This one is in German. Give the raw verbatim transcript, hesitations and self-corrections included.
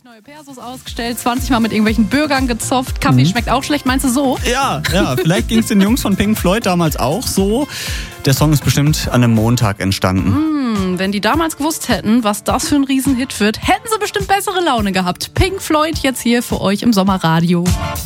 Neue Persos ausgestellt, zwanzig Mal mit irgendwelchen Bürgern gezopft. Kaffee mhm. schmeckt auch schlecht, meinst du so? Ja, ja, vielleicht ging es den Jungs von Pink Floyd damals auch so. Der Song ist bestimmt an einem Montag entstanden. Mm, wenn die damals gewusst hätten, was das für ein Riesenhit wird, hätten sie bestimmt bessere Laune gehabt. Pink Floyd jetzt hier für euch im Sommerradio.